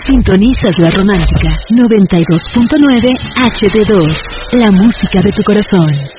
Sintonizas La Romántica 92.9 HD2, la música de tu corazón.